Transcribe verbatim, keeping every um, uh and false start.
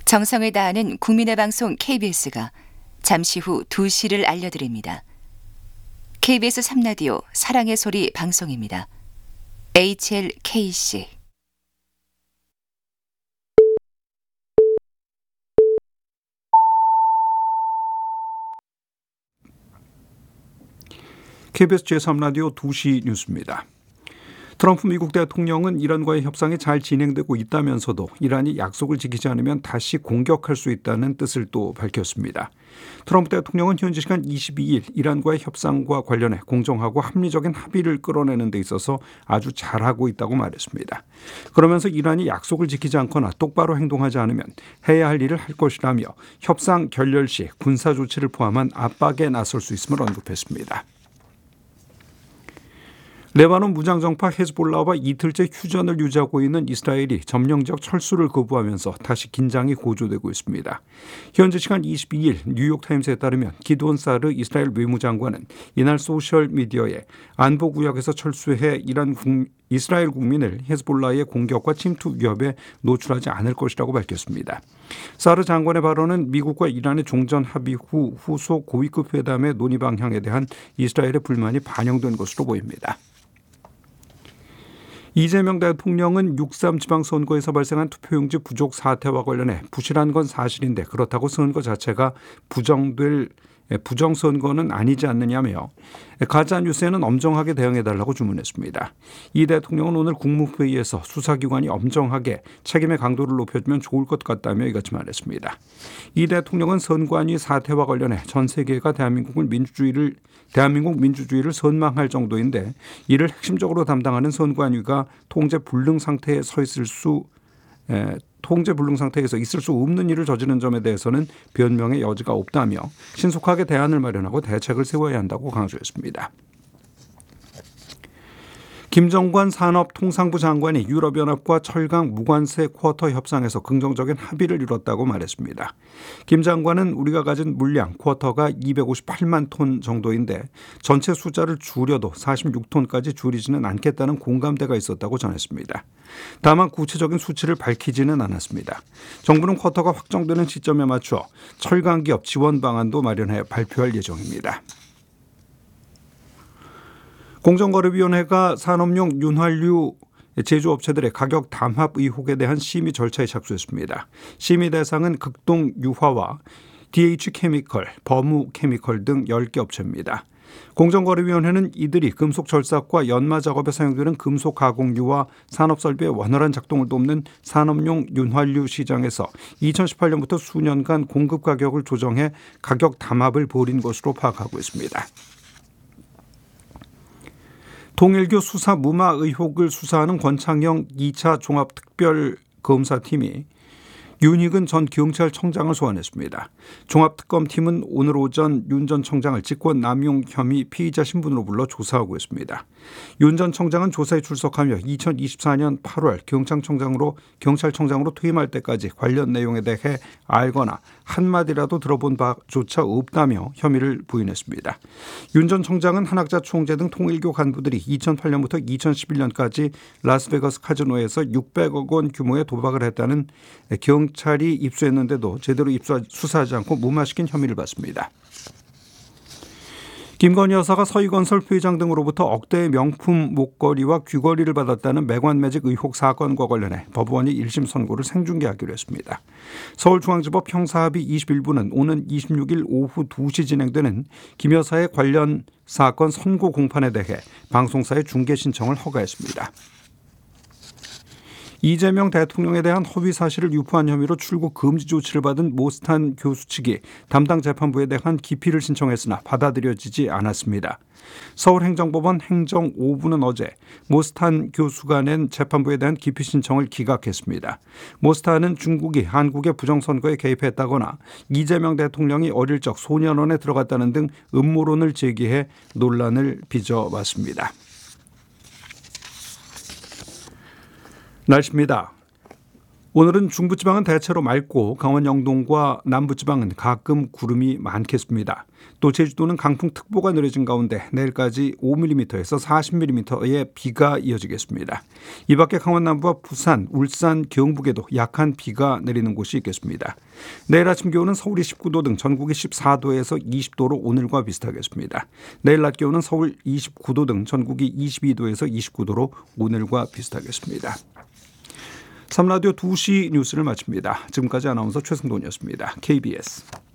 정성을 다하는 국민의 방송 케이비에스가 잠시 후 두 시를 알려드립니다. 케이비에스 삼 라디오 사랑의 소리 방송입니다. 에이치엘케이씨 케이비에스 제삼 라디오 두 시 뉴스입니다. 트럼프 미국 대통령은 이란과의 협상이 잘 진행되고 있다면서도 이란이 약속을 지키지 않으면 다시 공격할 수 있다는 뜻을 또 밝혔습니다. 트럼프 대통령은 현지 시간 이십이 일 이란과의 협상과 관련해 공정하고 합리적인 합의를 끌어내는 데 있어서 아주 잘하고 있다고 말했습니다. 그러면서 이란이 약속을 지키지 않거나 똑바로 행동하지 않으면 해야 할 일을 할 것이라며 협상 결렬 시 군사 조치를 포함한 압박에 나설 수 있음을 언급했습니다. 레바논 무장정파 헤즈볼라와 이틀째 휴전을 유지하고 있는 이스라엘이 점령지역 철수를 거부하면서 다시 긴장이 고조되고 있습니다. 현지 시간 이십이 일 뉴욕타임스에 따르면 기드온 사르 이스라엘 외무장관은 이날 소셜미디어에 안보구역에서 철수해 이란 국, 이스라엘 국민을 헤즈볼라의 공격과 침투 위협에 노출하지 않을 것이라고 밝혔습니다. 사르 장관의 발언은 미국과 이란의 종전 합의 후 후속 고위급 회담의 논의 방향에 대한 이스라엘의 불만이 반영된 것으로 보입니다. 이재명 대통령은 육삼 지방선거에서 발생한 투표용지 부족 사태와 관련해 부실한 건 사실인데 그렇다고 선거 자체가 부정될 부정선거는 아니지 않느냐며 가짜뉴스에는 엄정하게 대응해달라고 주문했습니다. 이 대통령은 오늘 국무회의에서 수사기관이 엄정하게 책임의 강도를 높여주면 좋을 것 같다며 이같이 말했습니다. 이 대통령은 선관위 사태와 관련해 전 세계가 대한민국을 민주주의를 대한민국 민주주의를 선망할 정도인데 이를 핵심적으로 담당하는 선관위가 통제 불능 상태에 서 있을 수 에, 통제 불능 상태에서 있을 수 없는 일을 저지른 점에 대해서는 변명의 여지가 없다며 신속하게 대안을 마련하고 대책을 세워야 한다고 강조했습니다. 김정관 산업통상부 장관이 유럽연합과 철강 무관세 쿼터 협상에서 긍정적인 합의를 이뤘다고 말했습니다. 김 장관은 우리가 가진 물량 쿼터가 이백오십팔만 톤 정도인데 전체 숫자를 줄여도 사십육 톤까지 줄이지는 않겠다는 공감대가 있었다고 전했습니다. 다만 구체적인 수치를 밝히지는 않았습니다. 정부는 쿼터가 확정되는 시점에 맞춰 철강기업 지원 방안도 마련해 발표할 예정입니다. 공정거래위원회가 산업용 윤활유 제조업체들의 가격 담합 의혹에 대한 심의 절차에 착수했습니다. 심의 대상은 극동 유화와 디에이치케미컬, 버무케미컬 등 열 개 업체입니다. 공정거래위원회는 이들이 금속 절삭과 연마 작업에 사용되는 금속 가공유와 산업설비의 원활한 작동을 돕는 산업용 윤활유 시장에서 이천십팔 년부터 수년간 공급 가격을 조정해 가격 담합을 벌인 것으로 파악하고 있습니다. 통일교 수사 무마 의혹을 수사하는 권창영 이 차 종합특별검사팀이 윤희근 전 경찰청장을 소환했습니다. 종합특검팀은 오늘 오전 윤 전 청장을 직권 남용 혐의 피의자 신분으로 불러 조사하고 있습니다. 윤 전 청장은 조사에 출석하며 이천이십사 년 팔월 경찰청장으로 경찰청장으로 퇴임할 때까지 관련 내용에 대해 알거나 한마디라도 들어본 바조차 없다며 혐의를 부인했습니다. 윤 전 청장은 한학자 총재 등 통일교 간부들이 이천팔 년부터 이천십일 년까지 라스베가스 카지노에서 육백억 원 규모의 도박을 했다는 경찰이 입수했는데도 제대로 입수, 수사하지 않고 무마시킨 혐의를 받습니다. 김건희 여사가 서희건설 회장 등으로부터 억대의 명품 목걸이와 귀걸이를 받았다는 매관매직 의혹 사건과 관련해 법원이 일 심 선고를 생중계하기로 했습니다. 서울중앙지법 형사합의 이십일 부는 오는 이십육 일 오후 두 시 진행되는 김 여사의 관련 사건 선고 공판에 대해 방송사의 중계 신청을 허가했습니다. 이재명 대통령에 대한 허위 사실을 유포한 혐의로 출국 금지 조치를 받은 모스탄 교수 측이 담당 재판부에 대한 기피를 신청했으나 받아들여지지 않았습니다. 서울행정법원 행정 오 부는 어제 모스탄 교수가 낸 재판부에 대한 기피 신청을 기각했습니다. 모스탄은 중국이 한국의 부정선거에 개입했다거나 이재명 대통령이 어릴 적 소년원에 들어갔다는 등 음모론을 제기해 논란을 빚어왔습니다. 날씨입니다. 오늘은 중부지방은 대체로 맑고 강원 영동과 남부지방은 가끔 구름이 많겠습니다. 또 제주도는 강풍특보가 내려진 가운데 내일까지 오 밀리미터에서 사십 밀리미터의 비가 이어지겠습니다. 이 밖에 강원 남부와 부산, 울산, 경북에도 약한 비가 내리는 곳이 있겠습니다. 내일 아침 기온은 서울이 십구 도 등 전국이 십사 도에서 이십 도로 오늘과 비슷하겠습니다. 내일 낮 기온은 서울 이십구 도 등 전국이 이십이 도에서 이십구 도로 오늘과 비슷하겠습니다. 삼라디오 두 시 뉴스를 마칩니다. 지금까지 아나운서 최승돈이었습니다. 케이비에스